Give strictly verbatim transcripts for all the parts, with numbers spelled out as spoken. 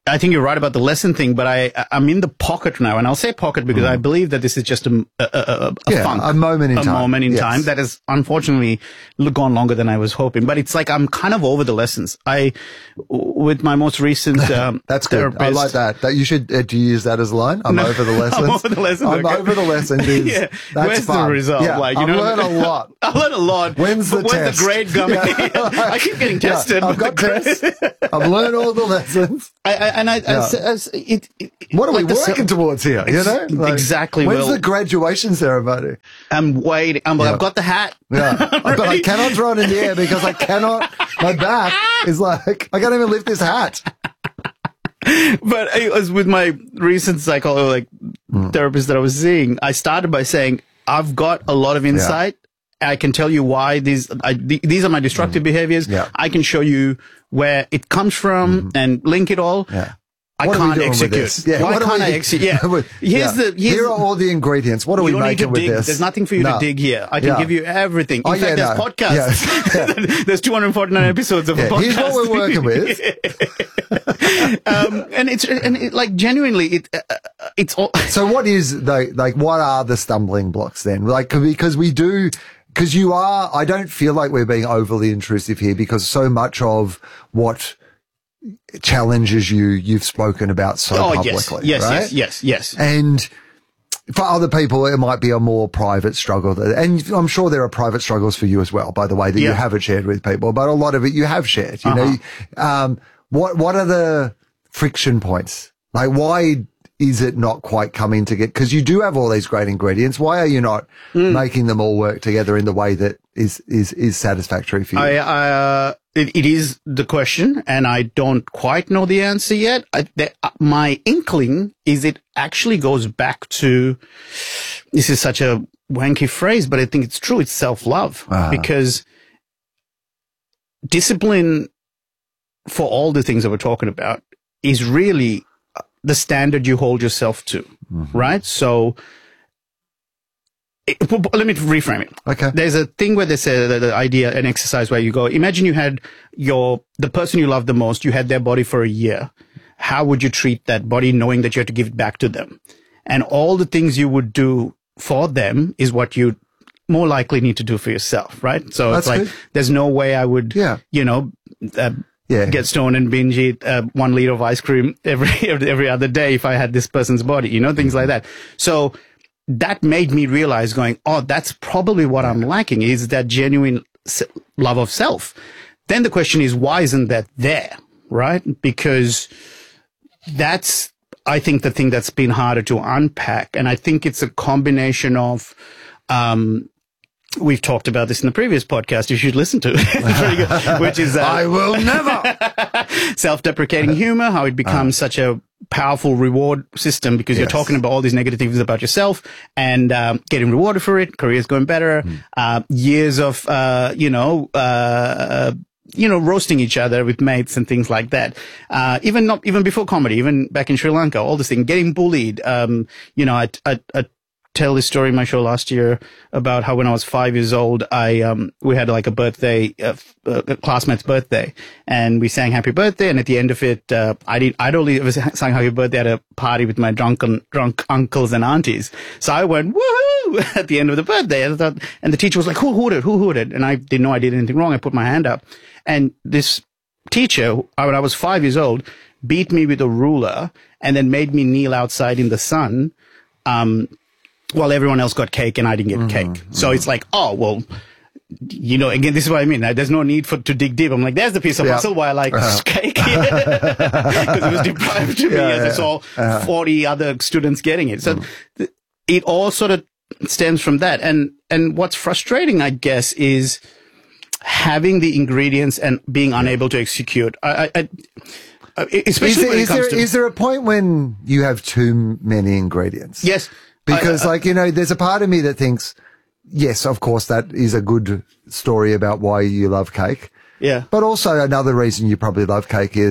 I think you're right about the lesson thing, but I, I'm in the pocket now, and I'll say pocket because mm. I believe that this is just a, a, a, a yeah, funk, a moment in a time, a moment in yes. time that has unfortunately gone longer than I was hoping. But it's like I'm kind of over the lessons. I, with my most recent um, that's good. therapist, I like that. That you should uh, do you use that as a line? I'm no, over the lessons. I'm over the lessons. I'm okay. over the lessons. Is, yeah. That's Where's fun. the result? Yeah, like, you I've know, learned a lot. I learned a lot. When's the When's test? the grade coming? Yeah, like, I keep getting tested. Yeah, I've got tests. I've learned all the lessons. I, I, and I, yeah. I, I it, it, what are like we working towards here? You know, like, exactly. When's well, the graduation ceremony? I'm waiting. I'm, yeah. I've got the hat. Yeah, but I cannot throw it in the air because I cannot. My back is like I can't even lift this hat. But it was with my recent psychology, like mm. therapist that I was seeing. I started by saying, "I've got a lot of insight. Yeah. I can tell you why these I, th- these are my destructive mm. behaviors. Yeah. I can show you where it comes from mm. and link it all." Yeah. I what can't execute. Yeah, Why can't I execute? Yeah. Here's yeah. the. Here's here are all the ingredients. What are we making with dig. this? There's nothing for you no. to dig here. I can yeah. give you everything. In oh, fact, yeah, there's no. podcasts. Yeah. There's two hundred forty-nine episodes of yeah. a podcast. Here's what we're working with. um, and it's and it, like genuinely, it uh, it's all. So what is the like? What are the stumbling blocks then? Like because we do. Because you are. I don't feel like we're being overly intrusive here because so much of what challenges you you've spoken about so oh, publicly. Yes, yes, right? yes, yes, yes. And for other people, it might be a more private struggle. And I'm sure there are private struggles for you as well, by the way, that yeah. you haven't shared with people. But a lot of it you have shared. You uh-huh. know, um, what what are the friction points? Like, why is it not quite coming together? Because you do have all these great ingredients. Why are you not mm. making them all work together in the way that is is is satisfactory for you? I, I uh, it, it is the question, and I don't quite know the answer yet. I, the, uh, my inkling is it actually goes back to, this is such a wanky phrase, but I think it's true. It's self-love. Uh-huh. Because discipline, for all the things that we're talking about, is really the standard you hold yourself to, mm-hmm. right? So, it, let me reframe it. Okay. There's a thing where they say the, the idea, an exercise where you go, imagine you had your, the person you love the most, you had their body for a year. How would you treat that body knowing that you have to give it back to them? And all the things you would do for them is what you more likely need to do for yourself, right? So That's it's like, good. There's no way I would, yeah. you know, uh, Yeah. get stoned and binge eat uh, one liter of ice cream every every other day if I had this person's body, you know, things like that. So that made me realize going, oh, that's probably what I'm lacking, is that genuine love of self. Then the question is, why isn't that there, right? Because that's, I think, the thing that's been harder to unpack. And I think it's a combination of, um, we've talked about this in the previous podcast. You should listen to it. Very good. Which is, uh, I will never. Self-deprecating humor, how it becomes uh, such a powerful reward system because yes. you're talking about all these negative things about yourself and um, getting rewarded for it. Career's going better. Mm. Uh, years of, uh, you know, uh, you know, roasting each other with mates and things like that. Uh, even not, even before comedy, even back in Sri Lanka, all this thing, getting bullied. Um, you know, I, I, I tell this story in my show last year about how when I was five years old, I, um, we had like a birthday, uh, a classmate's birthday, and we sang happy birthday. And at the end of it, uh, I did, I'd only ever sang happy birthday at a party with my drunken, drunk uncles and aunties. So I went, woohoo, at the end of the birthday. And, I thought, and the teacher was like, who hooted, who hooted? And I didn't know I did anything wrong. I put my hand up, and this teacher, when I was five years old, beat me with a ruler and then made me kneel outside in the sun. Um, while everyone else got cake and I didn't get mm-hmm, cake. So mm-hmm. it's like, oh, well, you know, again, this is what I mean. There's no need for to dig deep. I'm like, there's the piece of yeah. muscle why I like uh-huh. cake. Because it was deprived to me yeah, as yeah. I saw uh-huh. forty other students getting it. So mm. th- it all sort of stems from that. And, and what's frustrating, I guess, is having the ingredients and being unable to execute. I, I, I especially is there, when it is comes there, to... Is there a point when you have too many ingredients? Yes. Because, I, I, like, you know, there's a part of me that thinks, yes, of course, that is a good story about why you love cake. Yeah. But also another reason you probably love cake is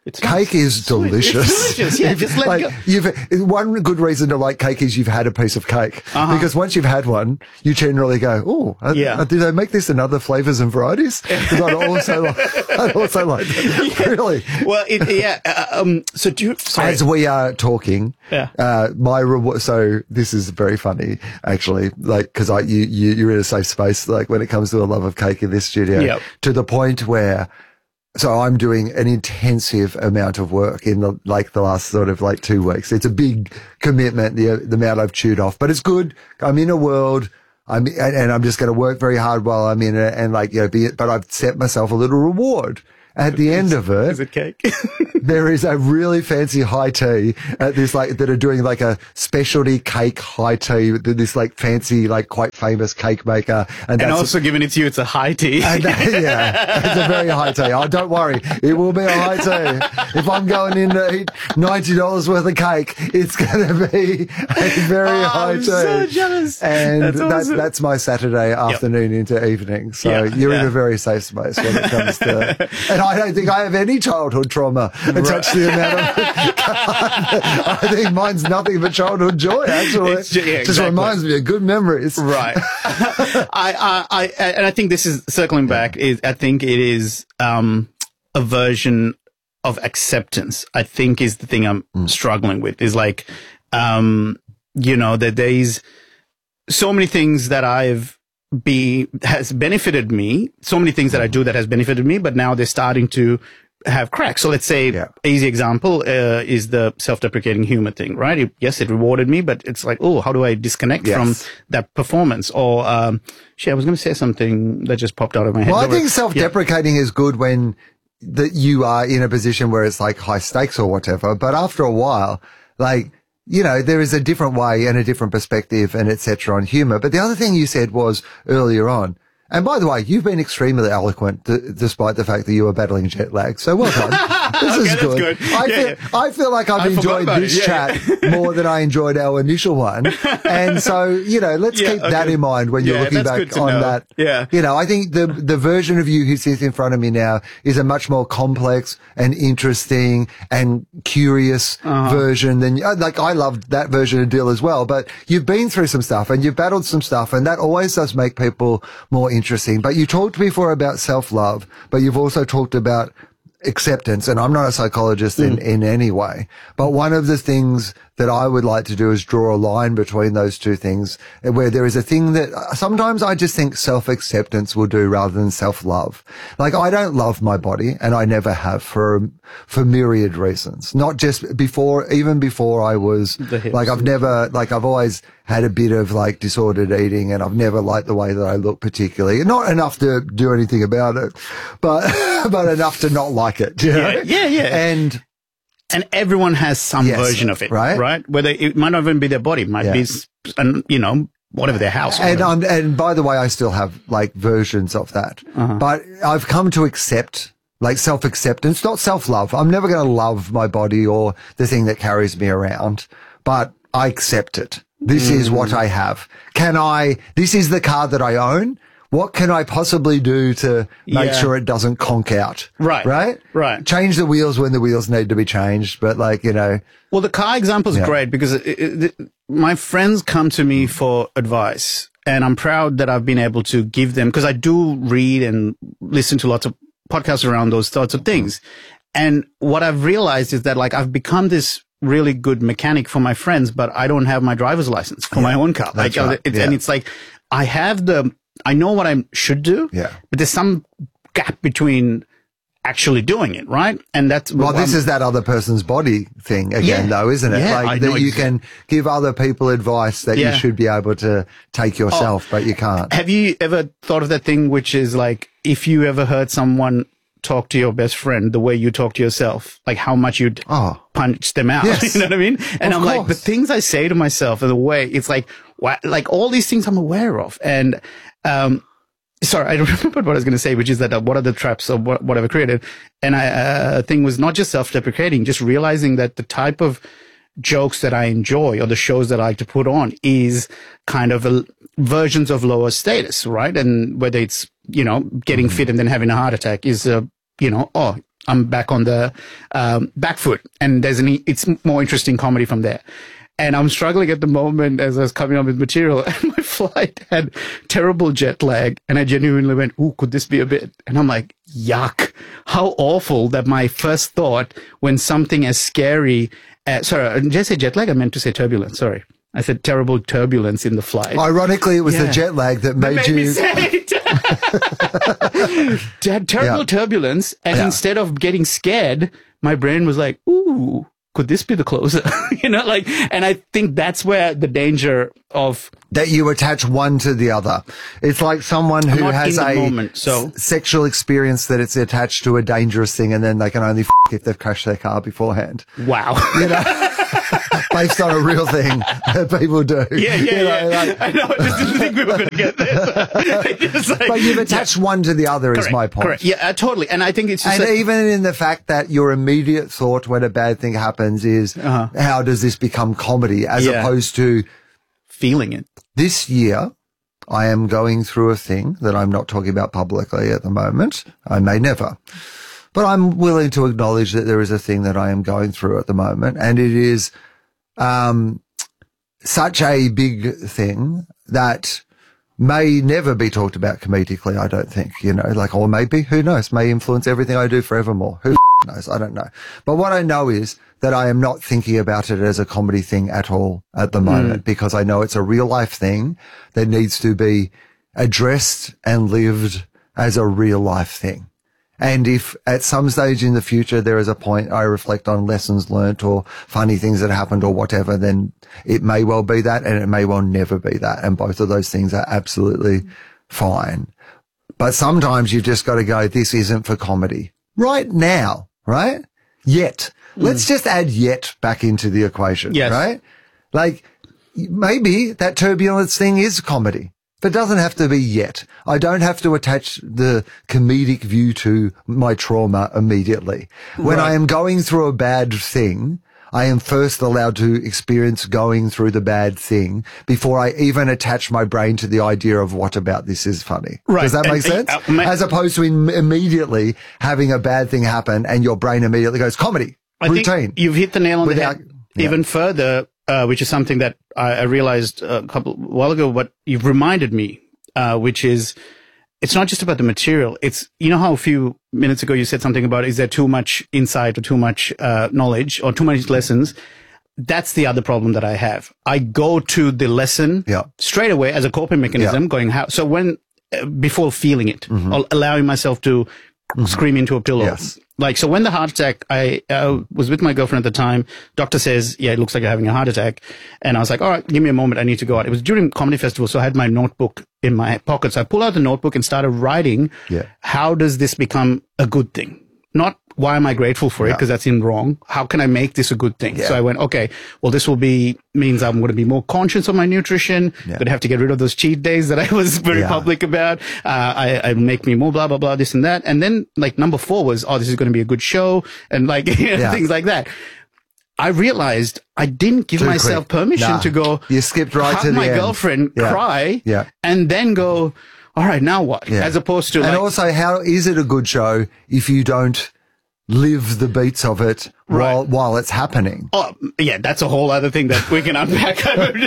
It's cake nice. is delicious. It's delicious. Yeah, just let like, go. You've, one good reason to like cake is you've had a piece of cake. Uh-huh. Because once you've had one, you generally go, oh, uh, yeah. uh, do they make this in other flavors and varieties? Because I'd also like, I'd also like that. Yeah. Really. Well, it, yeah. Uh, um, so do you, sorry. As we are talking, yeah. uh, my reward, so this is very funny, actually, like, cause I, you, you, you're in a safe space, like when it comes to a love of cake in this studio, yep. to the point where, so I'm doing an intensive amount of work in the, like the last sort of like two weeks. It's a big commitment, the, the amount I've chewed off, but it's good. I'm in a world, I'm, and I'm just going to work very hard while I'm in it and like, you know, be it, but I've set myself a little reward. At the end of it, is it cake? there is a really fancy high tea at this, like, that are doing like a specialty cake high tea, this like fancy, like quite famous cake maker. And, and that's also a, giving it to you, it's a high tea. And, yeah, it's a very high tea. Oh, don't worry. It will be a high tea. If I'm going in to eat ninety dollars worth of cake, it's going to be a very oh, high I'm tea. so jealous. And that's, that, awesome. that's my Saturday afternoon yep. into evening. So yeah, you're yeah. in a very safe space when it comes to, and I don't think I have any childhood trauma attached right. to the amount of, I think mine's nothing but childhood joy, actually. It's, yeah, exactly. Just reminds me of good memories. Right. I, I, I, and I think this is circling back is, I think it is, um, a version of acceptance, I think is the thing I'm mm. struggling with is like, um, you know, that there's so many things that I've be has benefited me, so many things that I do that has benefited me, but now they're starting to have cracks. So let's say, yeah. easy example, uh, is the self-deprecating humor thing, right? It, yes, it rewarded me, but it's like, oh, how do I disconnect yes. from that performance? Or, um, shit, I was going to say something that just popped out of my head. Well, I think self-deprecating yeah. is good when that you are in a position where it's like high stakes or whatever, but after a while, like, you know, there is a different way and a different perspective and et cetera on humor. But the other thing you said was earlier on, and by the way, you've been extremely eloquent d- despite the fact that you were battling jet lag. So well done. This okay, is good. good. I, yeah, feel, yeah. I feel like I've I enjoyed this yeah, chat yeah. more than I enjoyed our initial one. And so, you know, let's yeah, keep okay. that in mind when you're yeah, looking back on know. that. Yeah. You know, I think the, the version of you who sits in front of me now is a much more complex and interesting and curious uh-huh. version than, like, I loved that version of Dill as well, but you've been through some stuff and you've battled some stuff, and that always does make people more interesting. But you talk talked before about self-love, but you've also talked about acceptance, and I'm not a psychologist mm. in, in any way, but one of the things that I would like to do is draw a line between those two things, where there is a thing that sometimes I just think self-acceptance will do rather than self-love. Like, I don't love my body, and I never have for, for myriad reasons. Not just before, even before I was, like, I've never, like, I've always had a bit of, like, disordered eating, and I've never liked the way that I look particularly. Not enough to do anything about it, but, but enough to not like it. You know? Yeah, yeah, yeah. And, And everyone has some yes, version of it, right? Right? Whether it might not even be their body, it might yeah. be, an, you know, whatever their house. And um, and by the way, I still have like versions of that, uh-huh. but I've come to accept like self-acceptance, not self-love. I'm never going to love my body or the thing that carries me around, but I accept it. This mm. is what I have. Can I? This is the car that I own. What can I possibly do to make yeah. sure it doesn't conk out? Right. Right? Right. Change the wheels when the wheels need to be changed. But like, you know. Well, the car example is yeah. great because it, it, it, my friends come to me for advice, and I'm proud that I've been able to give them, because I do read and listen to lots of podcasts around those sorts of things. And what I've realized is that like I've become this really good mechanic for my friends, but I don't have my driver's license for yeah. my own car. Like, right. it's, yeah. and it's like, I have the, I know what I should do, yeah. but there's some gap between actually doing it, right? And that's well, this I'm, is that other person's body thing again, yeah, though, isn't it? Yeah, like that you ex- can give other people advice that yeah. you should be able to take yourself, oh, but you can't. Have you ever thought of that thing, which is like, if you ever heard someone talk to your best friend the way you talk to yourself, like how much you'd oh. punch them out, yes. you know what I mean? And of I'm course. like, the things I say to myself and the way it's like, what, like all these things I'm aware of. And, um, sorry, I remembered what I was going to say, which is that uh, what are the traps of what, what I've created? And I, uh, thing was not just self-deprecating, just realizing that the type of jokes that I enjoy or the shows that I like to put on is kind of a, versions of lower status, right? And whether it's, you know, getting mm-hmm. fit and then having a heart attack is, uh, you know, oh, I'm back on the um, back foot, and there's an it's more interesting comedy from there. And I'm struggling at the moment as I was coming up with material, and my flight had terrible jet lag, and I genuinely went, "Ooh, could this be a bit?" And I'm like, "Yuck! How awful that my first thought when something as scary." Uh, sorry, did I say jet lag? I meant to say turbulence. Sorry. I said terrible turbulence in the flight. Ironically, it was yeah. the jet lag that made, that made you... me say it. Had terrible yeah. turbulence, and yeah. instead of getting scared, my brain was like, ooh, could this be the closer? you know, like, and I think that's where the danger of... That you attach one to the other. It's like someone who has a moment, so. s- sexual experience that it's attached to a dangerous thing, and then they can only f*** if they've crashed their car beforehand. Wow. You know? Based on a real thing that people do. Yeah, yeah, you know, yeah. Like, I know, I just didn't think we were going to get this. Like, but you've attached yeah. one to the other correct, is my point. Correct. Yeah, uh, totally. And I think it's just... And a- even in the fact that your immediate thought when a bad thing happens is, uh-huh. how does this become comedy, as yeah. opposed to... feeling it. This year, I am going through a thing that I'm not talking about publicly at the moment. I may never. But I'm willing to acknowledge that there is a thing that I am going through at the moment, and it is um such a big thing that may never be talked about comedically, I don't think, you know, like, or maybe, who knows, may influence everything I do forevermore. Who knows? I don't know. But what I know is that I am not thinking about it as a comedy thing at all at the moment, mm. because I know it's a real life thing that needs to be addressed and lived as a real life thing. And if at some stage in the future there is a point I reflect on lessons learnt or funny things that happened or whatever, then it may well be that, and it may well never be that. And both of those things are absolutely fine. But sometimes you've just got to go, this isn't for comedy right now, right? Yet. Mm. Let's just add yet back into the equation, yes. right? Like, maybe that turbulence thing is comedy. But it doesn't have to be yet. I don't have to attach the comedic view to my trauma immediately. When right. I am going through a bad thing, I am first allowed to experience going through the bad thing before I even attach my brain to the idea of what about this is funny. Right. Does that make and, sense? Uh, my, As opposed to in, immediately having a bad thing happen and your brain immediately goes, comedy, I routine. Think you've hit the nail on without, the head. Yeah. Even further, uh, which is something that I, I realized a couple while ago, but you've reminded me. Uh, which is, it's not just about the material. It's, you know how a few minutes ago you said something about, is there too much insight or too much, uh, knowledge or too many lessons? That's the other problem that I have. I go to the lesson yeah. straight away as a coping mechanism, yeah. going how, so when, uh, before feeling it, mm-hmm. or allowing myself to mm-hmm. scream into a pillow. Yes. Like, so when the heart attack, I uh, was with my girlfriend at the time. Doctor says, yeah, it looks like you're having a heart attack. And I was like, all right, give me a moment. I need to go out. It was during comedy festival. So I had my notebook in my pocket. So I pulled out the notebook and started writing. Yeah. How does this become a good thing? Not why am I grateful for it? Because yeah. that's in wrong. How can I make this a good thing? Yeah. So I went, okay, well, this will be, means I'm going to be more conscious of my nutrition. Yeah. Going to have to get rid of those cheat days that I was very yeah. public about. Uh, I, I make me more blah, blah, blah, this and that. And then like number four was, oh, this is going to be a good show. And like yeah. things like that. I realized I didn't give Too myself quick. permission nah. to go, you skipped right hug to the my end. girlfriend, yeah. cry, yeah. and then go, all right, now what? Yeah. As opposed to and like, also, how is it a good show if you don't live the beats of it right. while while it's happening? Oh, yeah, that's a whole other thing that we can unpack.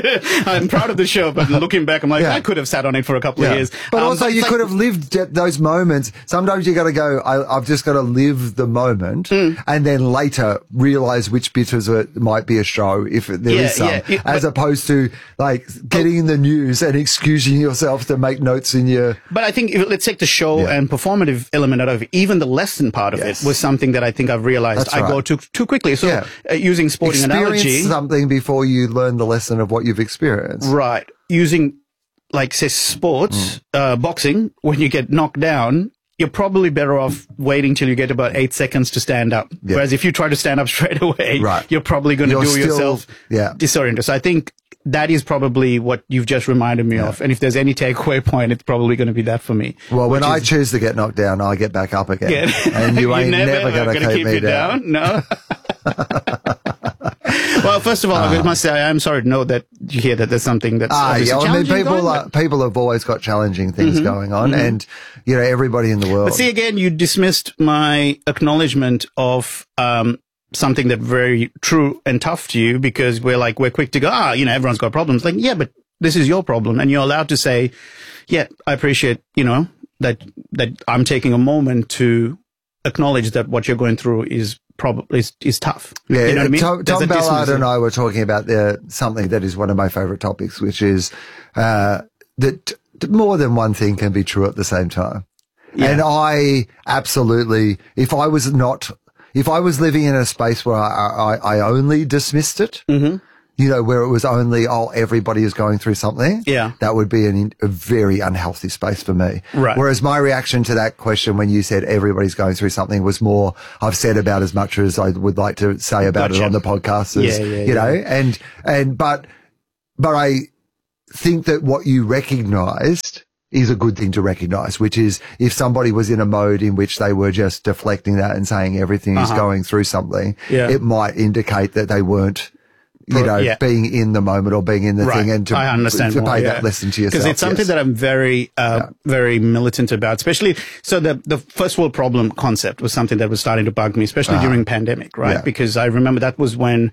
I'm proud of the show, but looking back, I'm like, yeah. I could have sat on it for a couple yeah. of years. But um, also, but you like, could have lived those moments. Sometimes you got to go, I, I've just got to live the moment mm. and then later realize which bit of it might be a show, if there yeah, is some, yeah, it, as but, opposed to like getting in the news and excusing yourself to make notes in your... But I think, if, let's take the show yeah. and performative element out of it. Even the lesson part of yes. it was something that I think I've realized That's I right. go too too quickly. So yeah. uh, using sporting Experience analogy, something before you learn the lesson of what you've experienced. Right. Using, like, say, sports, mm. uh, boxing, when you get knocked down, you're probably better off waiting till you get about eight seconds to stand up. Yeah. Whereas if you try to stand up straight away, right. you're probably going to do still, yourself yeah. disoriented. So I think that is probably what you've just reminded me yeah. of. And if there's any takeaway point, it's probably going to be that for me. Well, when I choose to get knocked down, I get back up again. Yeah. And you ain't never, never going to keep, keep me you down. down. No. Well, first of all, uh, I must say I am sorry to know that you hear that there's something that's ah, yeah. I mean, people going, are, people have always got challenging things mm-hmm, going on, mm-hmm. and you know, everybody in the world. But see, again, you dismissed my acknowledgement of um something that very true and tough to you, because we're like we're quick to go, ah, you know, everyone's got problems. Like, yeah, but this is your problem, and you're allowed to say, yeah, I appreciate, you know, that that I'm taking a moment to acknowledge that what you're going through is probably is, is tough. Yeah, you know what I mean? Tom, Tom Ballard and I were talking about the, something that is one of my favorite topics, which is uh, that more than one thing can be true at the same time. Yeah. And I absolutely, if I was not, if I was living in a space where I, I, I only dismissed it, mm-hmm. you know, where it was only, oh, everybody is going through something. Yeah. That would be an, a very unhealthy space for me. Right. Whereas my reaction to that question when you said everybody's going through something was more, I've said about as much as I would like to say about gotcha. It on the podcast as, yeah, yeah, you yeah. know, and, and, but, but I think that what you recognized is a good thing to recognize, which is if somebody was in a mode in which they were just deflecting that and saying everything uh-huh. is going through something, yeah. it might indicate that they weren't, you know, yeah. being in the moment or being in the right. thing, and to, I understand to more, pay yeah. that lesson to yourself. Because it's something yes. that I'm very, uh, yeah. very militant about, especially, so the, the first world problem concept was something that was starting to bug me, especially uh-huh. during pandemic, right? Yeah. Because I remember that was when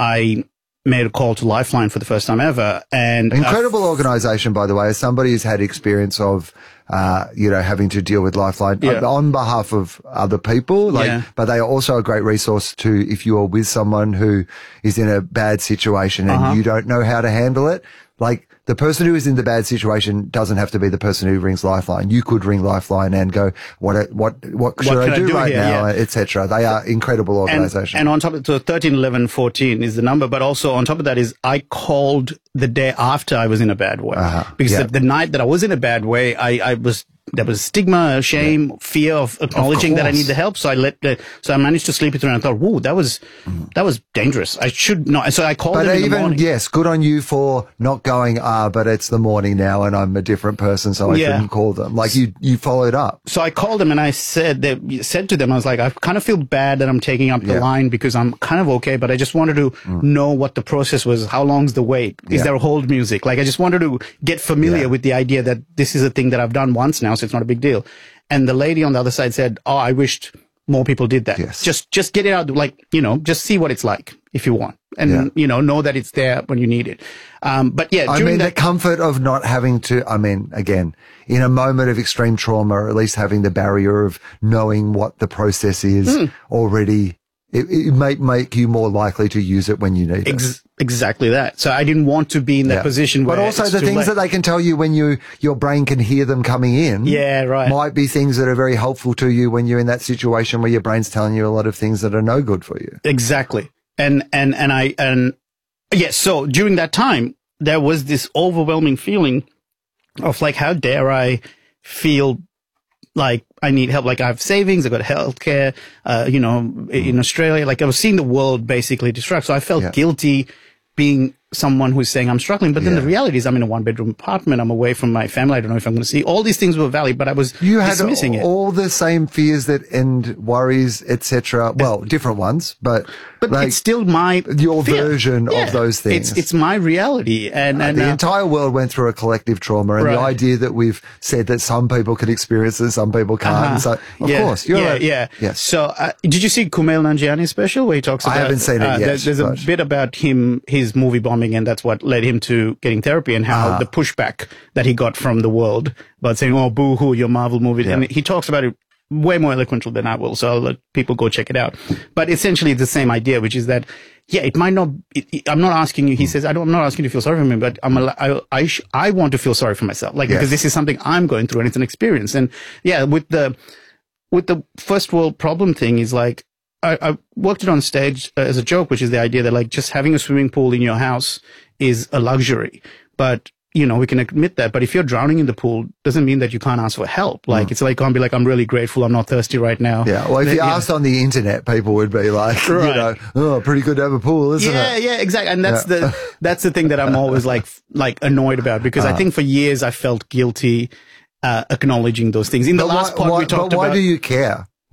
I made a call to Lifeline for the first time ever. And incredible uh, organization, by the way, as somebody who's had experience of, uh, you know, having to deal with Lifeline yeah. on behalf of other people, like, yeah. but they are also a great resource to, if you are with someone who is in a bad situation and uh-huh. you don't know how to handle it. Like, the person who is in the bad situation doesn't have to be the person who rings Lifeline. You could ring Lifeline and go, what, what, what should what I, do I do right here? now, yeah. et cetera. They are incredible organizations. And, and on top of it, so thirteen eleven fourteen is the number, but also on top of that is I called the day after I was in a bad way. Uh-huh. Because yeah. the, the night that I was in a bad way, I, I was, there was stigma, shame, yeah. fear of acknowledging of that I need the help. So I let the, so I managed to sleep it through and I thought, whoa, that was, mm. that was dangerous. I should not. So I called but them in even, the morning. yes, good on you for not going, ah, but it's the morning now and I'm a different person, so I yeah. couldn't call them. Like you, you followed up. So I called them and I said, they said to them, I was like, I kind of feel bad that I'm taking up the yeah. line because I'm kind of okay, but I just wanted to mm. know what the process was. How long's the wait? Is yeah. there hold music? Like I just wanted to get familiar yeah. with the idea that this is a thing that I've done once now, so it's not a big deal. And the lady on the other side said, oh, I wished more people did that. Yes. Just, just get it out. Like, you know, just see what it's like if you want. And, yeah. you know, know that it's there when you need it. Um, but yeah, I mean, that, the comfort of not having to, I mean, again, in a moment of extreme trauma, or at least having the barrier of knowing what the process is mm. already, it, it might make you more likely to use it when you need Ex- it. Exactly that. So I didn't want to be in that yeah. position where But also it's the too things late. that they can tell you when you, your brain can hear them coming in. Yeah, right. Might be things that are very helpful to you when you're in that situation where your brain's telling you a lot of things that are no good for you. Exactly. And, and, and I, and yes. Yeah, so during that time, there was this overwhelming feeling of like, how dare I feel like I need help? Like I have savings, I got healthcare, uh, you know, mm. in Australia, like I was seeing the world basically destruct. So I felt yeah. guilty being someone who's saying I'm struggling. But then yeah. the reality is I'm in a one bedroom apartment. I'm away from my family. I don't know if I'm going to see. All these things were valid, but I was you dismissing had it. All the same fears that and worries, et cetera. Well, different ones, but but like it's still my your fear. version yeah. of those things. It's it's my reality, and, uh, and the uh, entire world went through a collective trauma, and right. the idea that we've said that some people can experience it, some people can't. Uh-huh. And so, of yeah. course, you're yeah, right. yeah. Yes. So, uh, did you see Kumail Nanjiani's special where he talks about? I haven't seen it uh, yet. There's, there's a bit about him, his movie bombing, and that's what led him to getting therapy, and how uh-huh. the pushback that he got from the world about saying, "Oh, boo-hoo, your Marvel movie," yeah. and he talks about it way more eloquently than I will. So I'll let people go check it out. But essentially, it's the same idea, which is that, yeah, it might not. It, it, I'm not asking you. He says, I don't, I'm not asking you to feel sorry for me, but I'm. A, I I, sh- I want to feel sorry for myself, like yes. because this is something I'm going through, and it's an experience. And yeah, with the with the first world problem thing, is like I, I worked it on stage as a joke, which is the idea that like just having a swimming pool in your house is a luxury, but. You know, we can admit that, but if you're drowning in the pool, doesn't mean that you can't ask for help. Like, mm. it's like, can't be like, I'm really grateful, I'm not thirsty right now. Yeah, well, if you yeah. asked on the internet, people would be like, right. you know, oh, pretty good to have a pool, isn't yeah, it? Yeah, yeah, exactly. And that's yeah. the, that's the thing that I'm always like, like annoyed about, because uh. I think for years I felt guilty, uh, acknowledging those things. In the but last why, part why, we talked but why about. do you care?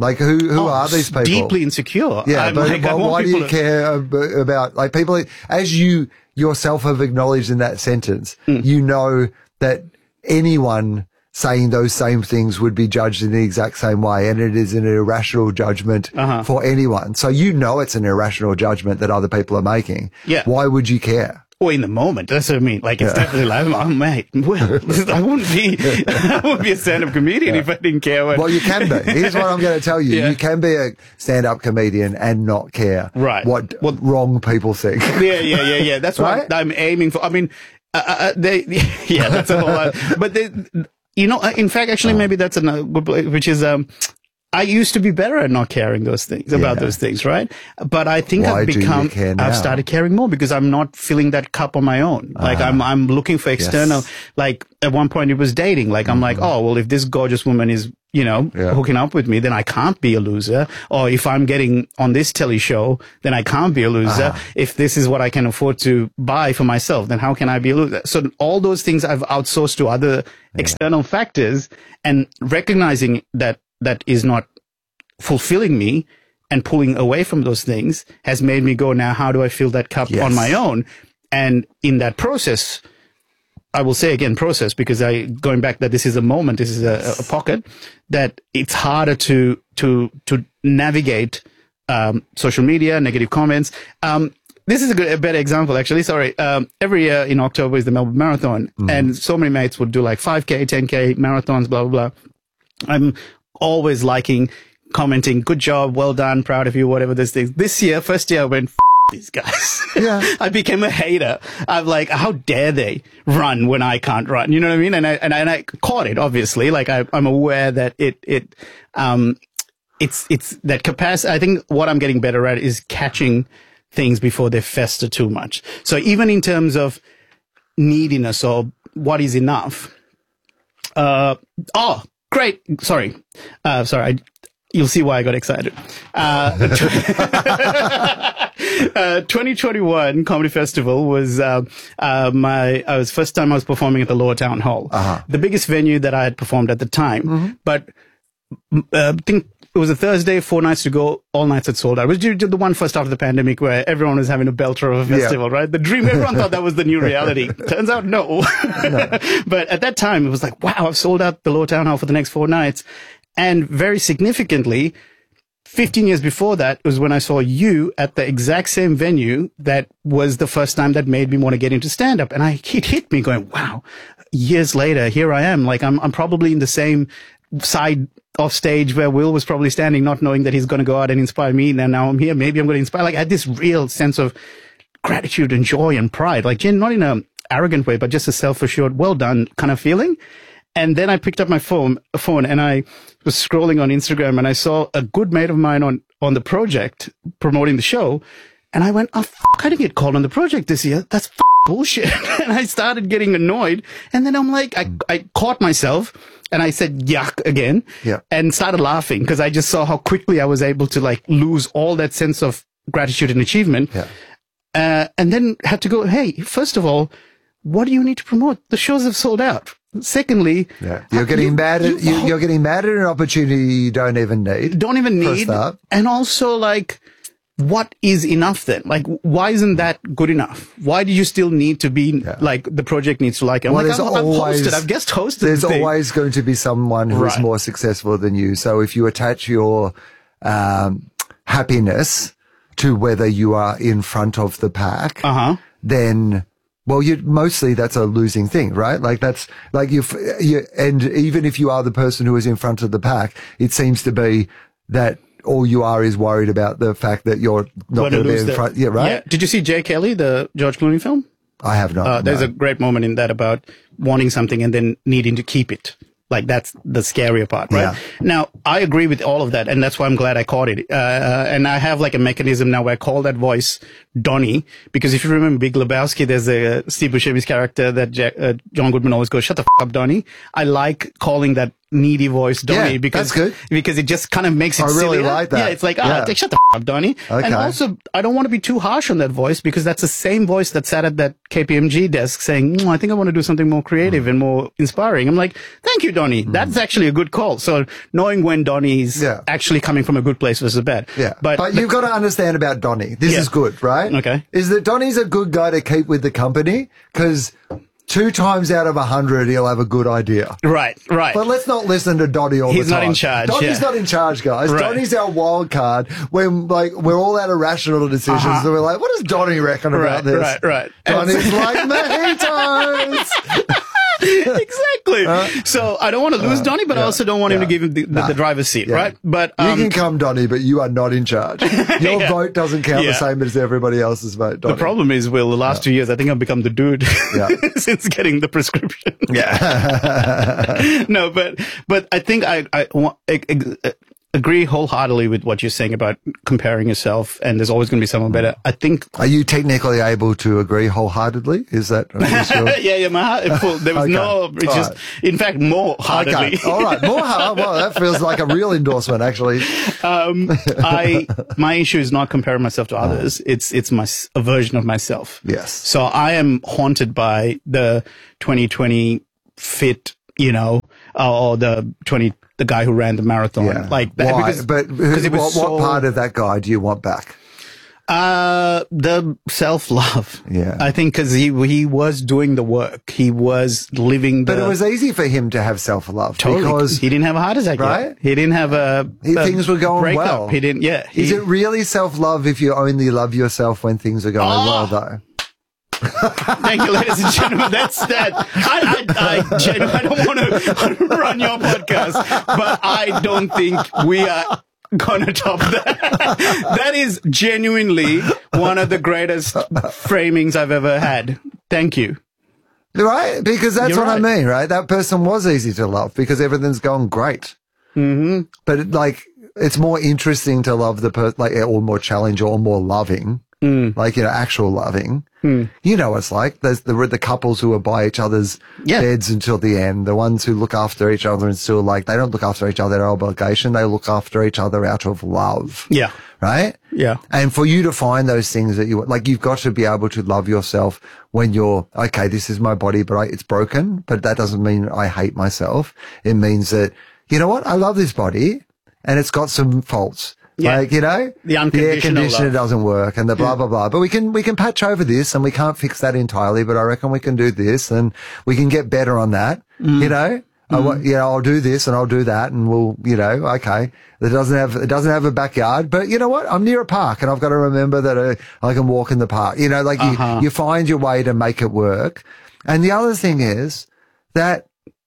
Like, who who oh, are these people? Deeply insecure. Yeah, I'm but like, well, why do you to... care about, like, people, as you yourself have acknowledged in that sentence, mm. you know that anyone saying those same things would be judged in the exact same way, and it is an irrational judgment uh-huh. for anyone. So you know it's an irrational judgment that other people are making. Yeah. Why would you care? Well, in the moment, that's what I mean. Like, it's yeah. definitely like, oh, mate, well, I wouldn't be, I wouldn't be a stand-up comedian yeah. if I didn't care. What... Well, you can be. Here's what I'm going to tell you. Yeah. You can be a stand-up comedian and not care right. what well, wrong people think. Yeah, yeah, yeah, yeah. That's right? what I'm aiming for. I mean, uh, uh, they, yeah, that's a whole lot. But they, you know, in fact, actually, maybe that's a good place, which is, um, I used to be better at not caring those things, about yeah. those things, right? But I think Why I've become, I've started caring more because I'm not filling that cup on my own. Like uh, I'm, I'm looking for external, yes. like at one point it was dating. Like I'm mm-hmm. like, oh, well, if this gorgeous woman is, you know, yeah. hooking up with me, then I can't be a loser. Or if I'm getting on this telly show, then I can't be a loser. Uh-huh. If this is what I can afford to buy for myself, then how can I be a loser? So all those things I've outsourced to other yeah. external factors, and recognizing that that is not fulfilling me and pulling away from those things has made me go, now how do I fill that cup yes. on my own? And in that process, I will say again process, because I, going back that this is a moment, this is a, a pocket, that it's harder to, to, to navigate, um, social media, negative comments. Um, this is a good, a better example, actually. Sorry. Um, every year in October is the Melbourne Marathon, mm. and so many mates would do like five K, ten K marathons, blah, blah, blah. I'm always liking, commenting, good job, well done, proud of you, whatever this thing. This year, first year, I went, F- these guys. Yeah. I became a hater. I'm like, how dare they run when I can't run? You know what I mean? And I, and I, and I caught it, obviously. Like I, I'm aware that it, it, um, it's, it's that capacity. I think what I'm getting better at is catching things before they fester too much. So even in terms of neediness or what is enough, uh, oh, great. Sorry. Uh, sorry. I, you'll see why I got excited. Uh, uh, twenty twenty-one Comedy Festival was, uh, uh, my, I was first time I was performing at the Lower Town Hall. Uh-huh. The biggest venue that I had performed at the time. Mm-hmm. But, uh, I think it was a Thursday, four nights to go, all nights had sold out. It was the one first after the pandemic where everyone was having a belter of a festival, yeah. right? The dream, everyone thought that was the new reality. Turns out, no. no. But at that time, it was like, wow, I've sold out the Lower Town Hall for the next four nights. And very significantly, fifteen years before that was when I saw you at the exact same venue. That was the first time that made me want to get into stand-up. And I, it hit me going, wow, years later, here I am. Like I'm, I'm probably in the same side of stage where Will was probably standing, not knowing that he's going to go out and inspire me. And now I'm here. Maybe I'm going to inspire. Like I had this real sense of gratitude and joy and pride, like not in a arrogant way, but just a self-assured, well done kind of feeling. And then I picked up my phone, phone and I was scrolling on Instagram and I saw a good mate of mine on, on the project promoting the show. And I went, oh, f- I didn't get called on the project this year. That's f- bullshit. And I started getting annoyed. And then I'm like, I, I caught myself and I said, yuck again. Yeah. And started laughing because I just saw how quickly I was able to like lose all that sense of gratitude and achievement. Yeah. Uh, and then had to go, hey, first of all, what do you need to promote? The shows have sold out. Secondly, yeah. you're getting you, mad at you, you're getting mad at an opportunity you don't even need. Don't even need. And also, like, what is enough then? Like, why isn't that good enough? Why do you still need to be yeah. like the project needs to like it? I'm well, like, there's I've, always, I've hosted, I've guest hosted. There's always going to be someone who right. is more successful than you. So if you attach your um, happiness to whether you are in front of the pack, uh-huh. then. Well, you mostly that's a losing thing, right? Like that's like you, you, and even if you are the person who is in front of the pack, it seems to be that all you are is worried about the fact that you're not going to be in the, front. Yeah, right. Yeah. Did you see Jay Kelly, the George Clooney film? I have not. Uh, there's no. a great moment in that about wanting something and then needing to keep it. Like that's the scarier part, right? Yeah. Now, I agree with all of that, and that's why I'm glad I caught it. Uh, and I have like a mechanism now where I call that voice Donnie, because if you remember Big Lebowski, there's a Steve Buscemi's character that Jack, uh, John Goodman always goes, "Shut the f*** up, Donnie." I like calling that needy voice Donnie Yeah, because that's good. because it just kind of makes it I really sillier. like that. Yeah, it's like, ah, Yeah. like, shut the f- up, Donnie. Okay. And also, I don't want to be too harsh on that voice because that's the same voice that sat at that K P M G desk saying, mm, I think I want to do something more creative mm. and more inspiring. I'm like, thank you, Donnie. Mm. That's actually a good call. So knowing when Donnie's yeah. actually coming from a good place versus bad. Yeah. But, but, but you've got to understand about Donnie. This yeah. is good, right? Okay. Is that Donnie's a good guy to keep with the company because two times out of a hundred, he'll have a good idea. Right, right. But let's not listen to Donnie all He's the time. He's not in charge. Donnie's yeah. not in charge, guys. Right. Donnie's our wild card when, like, we're all out of rational decisions. Uh-huh. And we're like, what does Donnie reckon right, about this? Right, right. Donnie's like, mojitos. Exactly. Uh, so I don't want to lose uh, Donnie, but yeah, I also don't want yeah. him to give him the, the, nah, the driver's seat, yeah. right? But um, you can come, Donnie, but you are not in charge. Your yeah. vote doesn't count yeah. the same as everybody else's vote, Donnie. The problem is, Will, the last yeah. two years, I think I've become the dude yeah. since getting the prescription. Yeah. No, but but I think I I, I, I agree wholeheartedly with what you're saying about comparing yourself, and there's always going to be someone better. I think. Are you technically able to agree wholeheartedly? Is that? Is your... yeah, yeah. My heart. Full. There was okay. no. It's All just, right. in fact, more heartedly. Okay. All right, more hard. Well, that feels like a real endorsement, actually. Um, I my issue is not comparing myself to others. It's it's my a version of myself. Yes. So I am haunted by the twenty twenty fit, you know, uh, or the twenty. The guy who ran the marathon, yeah. like that, Why? Because, but who, it was what, so, what part of that guy do you want back? Uh, the self-love. Yeah, I think because he he was doing the work, he was living. The, but it was easy for him to have self-love totally, because he didn't have a heart attack, right? Yet. He didn't have a, he, a things were going breakup. well. He didn't. Yeah. He, Is it really self-love if you only love yourself when things are going oh. well, though? Thank you, ladies and gentlemen. That's that. I, I, I, genuinely, I don't want to run your podcast, but I don't think we are gonna top that. That is genuinely one of the greatest framings I've ever had. Thank you. Right? Because that's You're what right. I mean, right? That person was easy to love because everything's going great. Mm-hmm. But like, it's more interesting to love the person, like, or more challenge or more loving. Mm. Like, you know, actual loving. Mm. You know what it's like. There's the, the couples who are by each other's yeah. beds until the end. The ones who look after each other and still, like, they don't look after each other out of obligation. They look after each other out of love. Yeah. Right? Yeah. And for you to find those things that you, like, you've got to be able to love yourself when you're, okay, this is my body, but I, it's broken. But that doesn't mean I hate myself. It means that, you know what? I love this body and it's got some faults. Yeah. Like, you know, the, the air conditioner love. doesn't work and the blah, yeah. blah, blah. But we can, we can patch over this and we can't fix that entirely, but I reckon we can do this and we can get better on that. Mm. You know, mm. I, you know, I'll do this and I'll do that and we'll, you know, okay. It doesn't have, it doesn't have a backyard, but you know what? I'm near a park and I've got to remember that uh, I can walk in the park. You know, like uh-huh. you, you find your way to make it work. And the other thing is that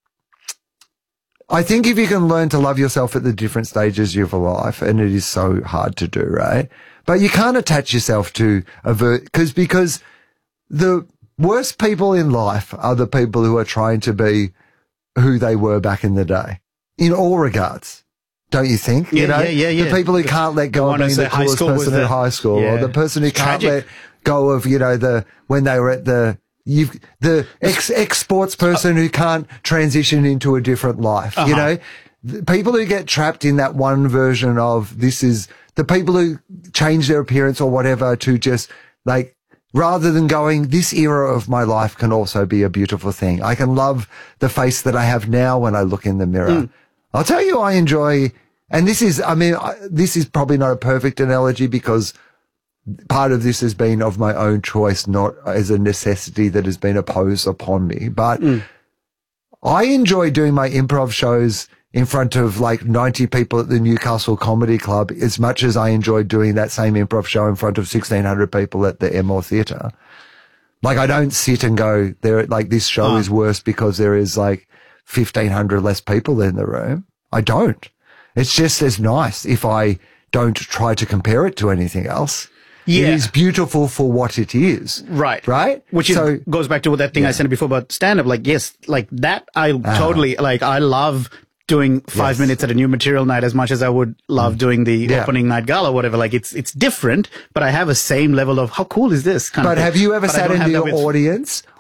I think if you can learn to love yourself at the different stages of your life, and it is so hard to do, right? But you can't attach yourself to a ver- cause, because the worst people in life are the people who are trying to be who they were back in the day in all regards. Don't you think? Yeah, you know, yeah, yeah, yeah. The people who the, can't let go of being the coolest person the, in high school, yeah. or the person who can't let go of, you know, the, when they were at the, You've the ex ex sports person who can't transition into a different life. Uh-huh. You know, the people who get trapped in that one version of this is the people who change their appearance or whatever to just like, rather than going, this era of my life can also be a beautiful thing. I can love the face that I have now when I look in the mirror. Mm. I'll tell you, I enjoy, and this is, I mean, I, this is probably not a perfect analogy because part of this has been of my own choice, not as a necessity that has been imposed upon me. But mm. I enjoy doing my improv shows in front of like ninety people at the Newcastle Comedy Club as much as I enjoy doing that same improv show in front of sixteen hundred people at the Emmore Theatre. Like, I don't sit and go, there, like, this show oh. is worse because there is like fifteen hundred less people in the room. I don't. It's just as nice if I don't try to compare it to anything else. Yeah. It is beautiful for what it is. Right. Right? Which is, so, goes back to that thing yeah. I said before about stand-up. Like, yes, like that, I uh, totally, like, I love doing five yes. minutes at a new material night as much as I would love mm. doing the yeah. opening night gala or whatever. Like, it's it's different, but I have a same level of how cool is this kind but of thing. have you ever but sat in the audience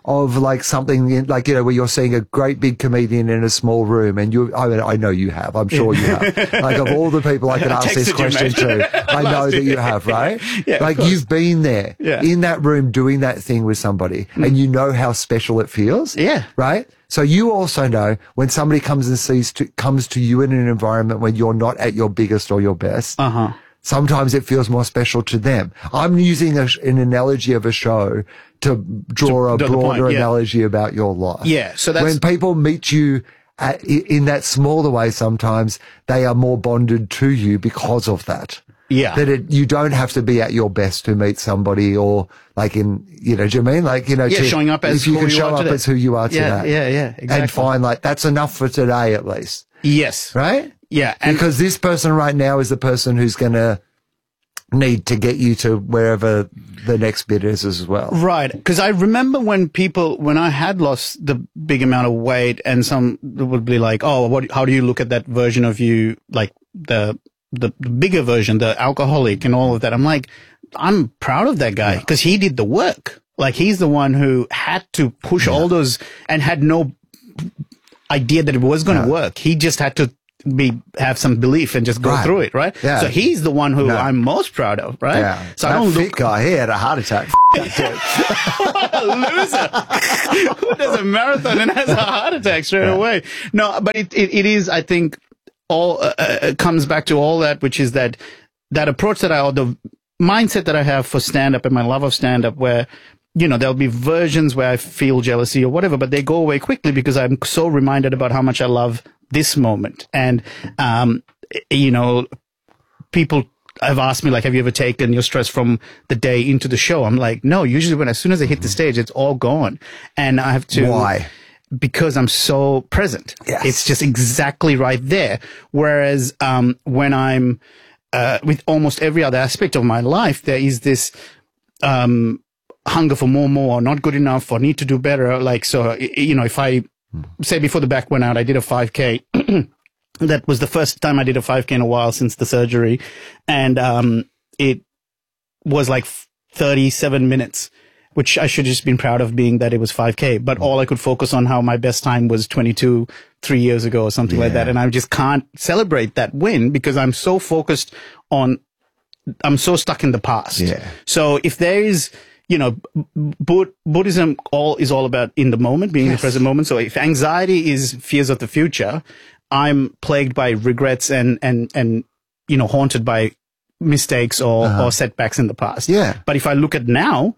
of like something in, like, you know, where you're seeing a great big comedian in a small room and you, I mean, I know you have, I'm sure you have. Like of all the people I could ask this question to, I know that you have, right? Yeah, like you've been there yeah. in that room doing that thing with somebody mm. and you know how special it feels. Yeah. Right? So you also know when somebody comes and sees to, comes to you in an environment when you're not at your biggest or your best. Uh-huh. Sometimes it feels more special to them. I'm using a, an analogy of a show to draw to, a broader point, yeah. analogy about your life. Yeah. So that's when people meet you at, in that smaller way, sometimes they are more bonded to you because of that. Yeah. That it, you don't have to be at your best to meet somebody or like in, you know, do you mean? Like, you know, yeah, to, showing up as if you who can you show are up today. as who you are today. Yeah, yeah, yeah. Exactly. And find like, that's enough for today at least. Yes. Right? Yeah. And because this person right now is the person who's going to need to get you to wherever the next bit is as well. Right. Because I remember when people, when I had lost the big amount of weight and some would be like, oh, what, how do you look at that version of you? Like the, the bigger version, the alcoholic and all of that. I'm like, I'm proud of that guy because he did the work. Like he's the one who had to push yeah. all those and had no idea that it was going to yeah. work. He just had to be have some belief and just go right. through it, right? Yeah. So he's the one who no. I'm most proud of, right? Yeah. So that I don't fit look guy. He had a heart attack. What a loser! Who does a marathon and has a heart attack straight yeah. away? No, but it, it it is. I think all uh, uh, comes back to all that, which is that that approach that I or the mindset that I have for stand up and my love of stand up, where you know, there'll be versions where I feel jealousy or whatever, but they go away quickly because I'm so reminded about how much I love this moment. And, um, you know, people have asked me, like, have you ever taken your stress from the day into the show? I'm like, no, usually when, as soon as I hit the stage, it's all gone. And I have to. Why? Because I'm so present. Yes. It's just exactly right there. Whereas, um, when I'm, uh, with almost every other aspect of my life, there is this, um, hunger for more, more, not good enough, or need to do better. Like, so, you know, if I say before the back went out, I did a five K. That was the first time I did a five K in a while since the surgery. And, um, it was like thirty-seven minutes, which I should have just been proud of being that it was five K. But all I could focus on how my best time was twenty-two, three years ago or something yeah. like that. And I just can't celebrate that win because I'm so focused on, I'm so stuck in the past. Yeah. So if there is, you know, Bud- Buddhism all is all about in the moment, being yes. in the present moment. So if anxiety is fears of the future, I'm plagued by regrets and, and, and, you know, haunted by mistakes or, uh-huh. or setbacks in the past. Yeah. But if I look at now,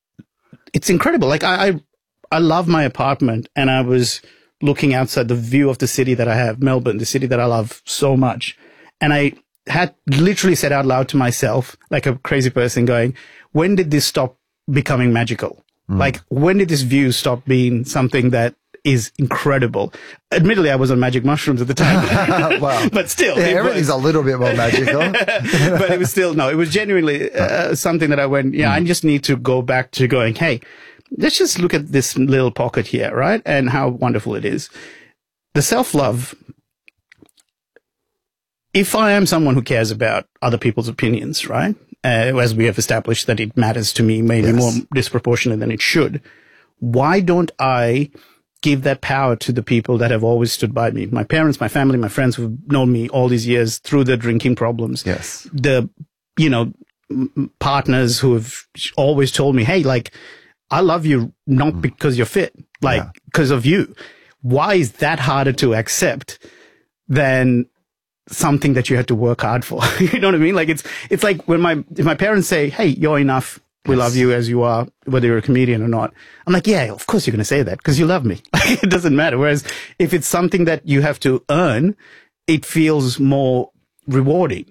it's incredible. Like I, I, I love my apartment and I was looking outside the view of the city that I have, Melbourne, the city that I love so much. And I had literally said out loud to myself, like a crazy person going, when did this stop becoming magical? Mm. Like, when did this view stop being something that is incredible? Admittedly, I was on magic mushrooms at the time, well, but still, yeah, everything's was, a little bit more magical. But it was still, no, it was genuinely uh, something that I went, yeah, mm. I just need to go back to going, hey, let's just look at this little pocket here, right? And how wonderful it is. The self-love. If I am someone who cares about other people's opinions, right? Uh, as we have established that it matters to me maybe yes. more disproportionate than it should. Why don't I give that power to the people that have always stood by me? My parents, my family, my friends who've known me all these years through the drinking problems. Yes. The, you know, m- partners who have always told me, hey, like, I love you not mm. because you're fit, like, because yeah. of you. Why is that harder to accept than something that you had to work hard for? You know what I mean? Like it's, it's like when my, if my parents say, hey, you're enough. We yes. love you as you are, whether you're a comedian or not. I'm like, yeah, of course you're going to say that because you love me. It doesn't matter. Whereas if it's something that you have to earn, it feels more rewarding.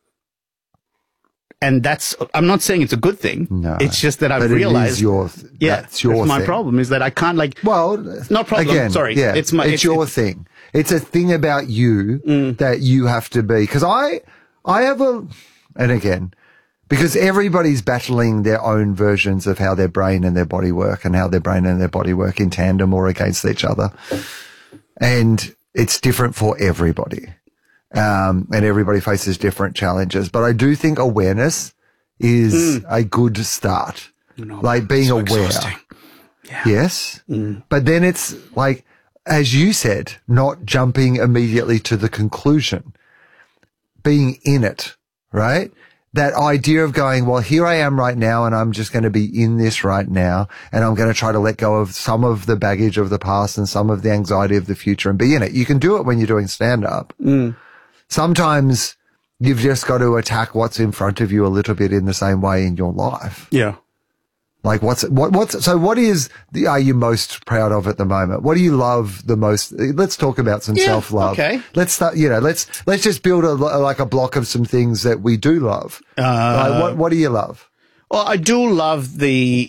And that's, I'm not saying it's a good thing. No. It's just that I've but realized. It is your, yeah, that's your that's my thing. problem is that I can't like, well, not problem. Again, sorry. Yeah, it's my, it's, it's your it's, thing. It's a thing about you mm. that you have to be. Cause I, I have a, and again, because everybody's battling their own versions of how their brain and their body work and how their brain and their body work in tandem or against each other. And it's different for everybody. Um, and everybody faces different challenges, but I do think awareness is mm. a good start. No, like being so aware. Exhausting. Yeah. Yes. Mm. But then it's like, as you said, not jumping immediately to the conclusion, being in it, right? That idea of going, well, here I am right now and I'm just going to be in this right now and I'm going to try to let go of some of the baggage of the past and some of the anxiety of the future and be in it. You can do it when you're doing stand up. Mm. Sometimes you've just got to attack what's in front of you a little bit in the same way in your life. Yeah. Like what's, what, what's, so what is the, are you most proud of at the moment? What do you love the most? Let's talk about some yeah, self-love. Okay. Let's start, you know, let's, let's just build a, like a block of some things that we do love. Uh, like what, what do you love? Well, I do love the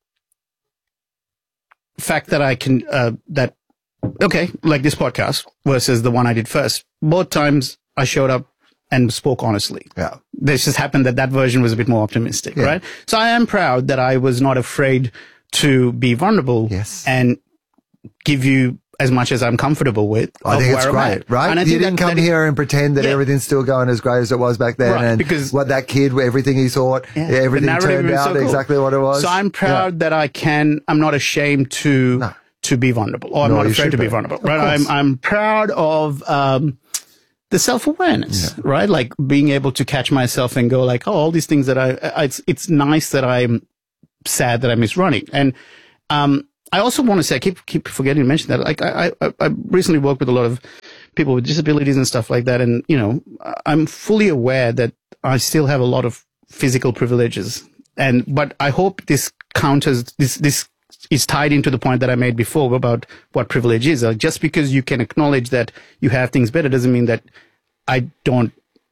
fact that I can, uh, that, okay, like this podcast versus the one I did first. Both times I showed up and spoke honestly. Yeah. This just happened that that version was a bit more optimistic, yeah. right? So I am proud that I was not afraid to be vulnerable yes. and give you as much as I'm comfortable with. I think it's great, right? And I you didn't that, come that here and pretend that yeah. everything's still going as great as it was back then. Right, and because what that kid, everything he thought, yeah, everything turned out so cool. exactly what it was. So I'm proud yeah. that I can, I'm not ashamed to, no. to be vulnerable, or I'm no, not afraid to be, be vulnerable, right? I'm, I'm proud of, um, the self-awareness, yeah. right? Like being able to catch myself and go like, oh, all these things that I, I it's, it's nice that I'm sad that I miss running. And, um, I also want to say, I keep, keep forgetting to mention that, like, I, I, I recently worked with a lot of people with disabilities and stuff like that. And, you know, I'm fully aware that I still have a lot of physical privileges. And, but I hope this counters, this, this is tied into the point that I made before about what privilege is. Like, just because you can acknowledge that you have things better doesn't mean that I don't,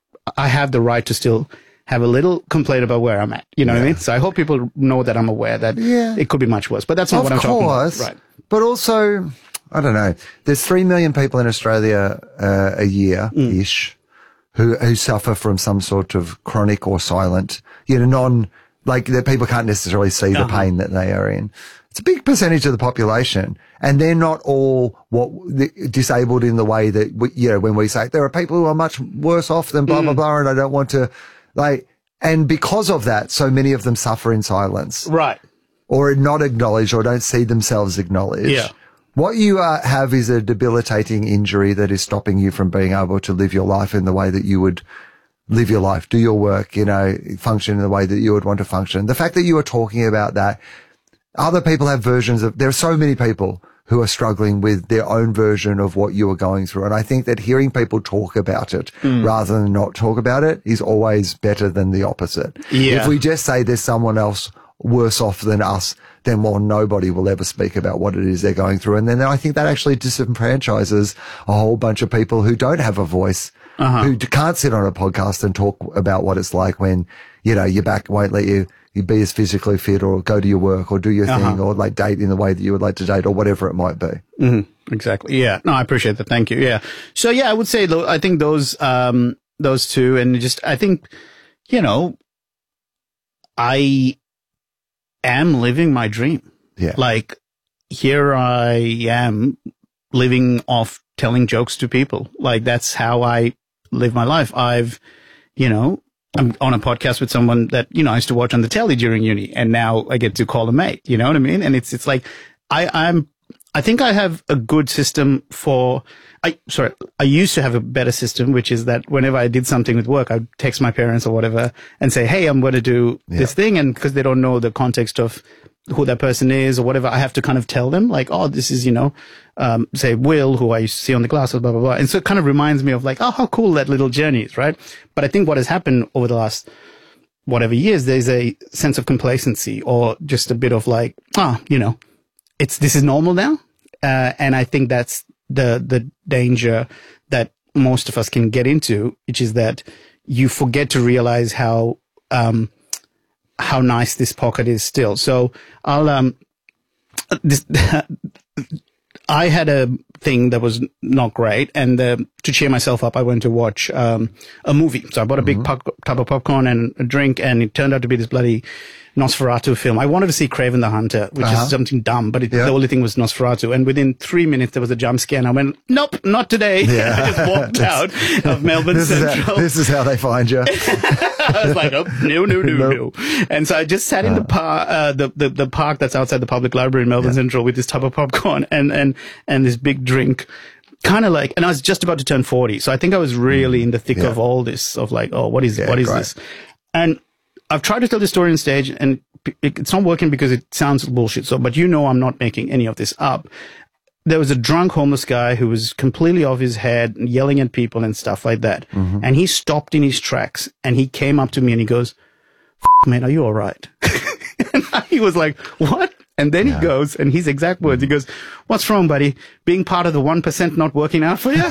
I have the right to still have a little complaint about where I'm at. You know yeah. what I mean? So I hope people know that I'm aware that yeah. it could be much worse, but that's not of what I'm course, talking about. Right. But also, I don't know, there's three million people in Australia uh, a year-ish mm. who, who suffer from some sort of chronic or silent, you know, non, like that people can't necessarily see uh-huh. the pain that they are in. It's a big percentage of the population, and they're not all what disabled in the way that we, you know, when we say there are people who are much worse off than blah, mm. blah, blah, and I don't want to, like, and because of that, so many of them suffer in silence. Right. Or not acknowledged or don't see themselves acknowledged. Yeah. What you uh, have is a debilitating injury that is stopping you from being able to live your life in the way that you would live your life, do your work, you know, function in the way that you would want to function. The fact that you are talking about that, other people have versions of, there are so many people who are struggling with their own version of what you are going through. And I think that hearing people talk about it mm. rather than not talk about it is always better than the opposite. Yeah. If we just say there's someone else worse off than us, then well, nobody will ever speak about what it is they're going through. And then I think that actually disenfranchises a whole bunch of people who don't have a voice, uh-huh. who can't sit on a podcast and talk about what it's like when, you know, your back won't let you, you be as physically fit or go to your work or do your uh-huh. thing or like date in the way that you would like to date or whatever it might be. Mm-hmm. Exactly. Yeah. No, I appreciate that. Thank you. Yeah. So yeah, I would say, I think those, um, those two, and just, I think, you know, I am living my dream. Yeah. Like here I am living off telling jokes to people. Like that's how I live my life. I've, you know, I'm on a podcast with someone that, you know, I used to watch on the telly during uni, and now I get to call a mate. You know what I mean? And it's, it's like, I, I'm, I think I have a good system for, I, sorry, I used to have a better system, which is that whenever I did something with work, I'd text my parents or whatever and say, hey, I'm going to do yeah. this thing. And because they don't know the context of who that person is or whatever, I have to kind of tell them like, oh, this is, you know, um, say Will, who I used to see on the glasses, blah, blah, blah. And so it kind of reminds me of like, oh, how cool that little journey is, right? But I think what has happened over the last whatever years, there's a sense of complacency or just a bit of like, ah, oh, you know, it's, this is normal now. Uh, and I think that's the, the danger that most of us can get into, which is that you forget to realize how, um, how nice this pocket is still. So I'll, um, this, I had a thing that was not great. And uh, to cheer myself up, I went to watch um, a movie. So I bought a big mm-hmm. pop- tub of popcorn and a drink, and it turned out to be this bloody Nosferatu film. I wanted to see Kraven the Hunter, which uh-huh. is something dumb, but it, yeah. the only thing was Nosferatu. And within three minutes, there was a jump scare, and I went, nope, not today. Yeah. I just walked out of Melbourne this Central. Is how, this is how they find you. I was like, oh, no, no, no, nope. no. And so I just sat in the, par- uh, the, the, the park that's outside the public library in Melbourne yeah. Central with this tub of popcorn and, and, and this big drink. Kind of like, and I was just about to turn forty. So I think I was really in the thick yeah. of all this of like, oh, what is, yeah, what is great. this? And I've tried to tell the story on stage, and it's not working because it sounds bullshit. So, but you know, I'm not making any of this up. There was a drunk homeless guy who was completely off his head, yelling at people and stuff like that. Mm-hmm. And he stopped in his tracks, and he came up to me and he goes, F- man, are you all right? And he was like, what? And then yeah. he goes, and his exact words, he goes, what's wrong, buddy? Being part of the one percent not working out for you?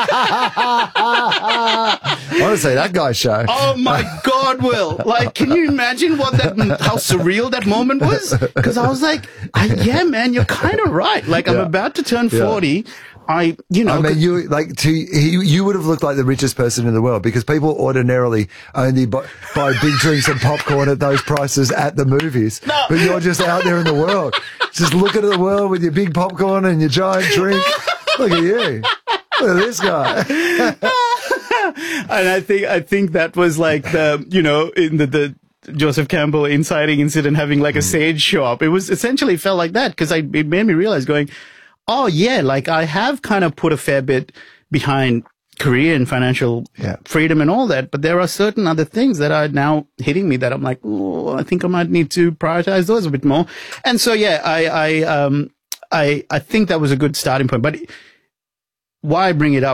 Honestly, that guy's show. Oh my God, Will. Like, can you imagine what that, how surreal that moment was? Because I was like, yeah, man, you're kind of right. Like, yeah. I'm about to turn forty. Yeah. I, you know, I mean, you like to you, you would have looked like the richest person in the world, because people ordinarily only buy, buy big drinks and popcorn at those prices at the movies. No. But you're just out there in the world, just looking at the world with your big popcorn and your giant drink. Look at you. Look at this guy. And I think I think that was like the, you know, in the the. Joseph Campbell inciting incident, having like a sage show up. It was essentially felt like that, because I it made me realize going, oh yeah, like I have kind of put a fair bit behind career and financial yeah. freedom and all that, but there are certain other things that are now hitting me that I'm like, oh, I think I might need to prioritize those a bit more. And so yeah, I I um I I think that was a good starting point. But why I bring it up